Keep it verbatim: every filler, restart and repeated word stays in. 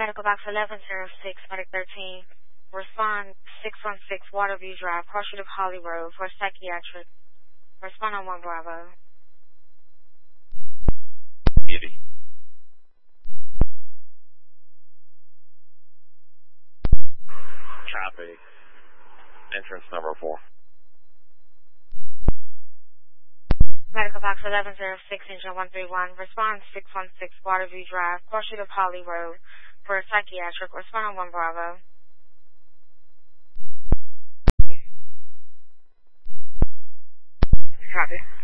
Medical Box eleven oh six, Medic thirteen. Respond six one six Waterview Drive, Cross Street of Holly Road for psychiatric. Respond on one Bravo. Easy. Copy. Entrance number four. Medical Box eleven oh six, Engine one three one. Respond six one six Waterview Drive, Cross Street of Holly Road for psychiatric. Respond on one Bravo. Copy.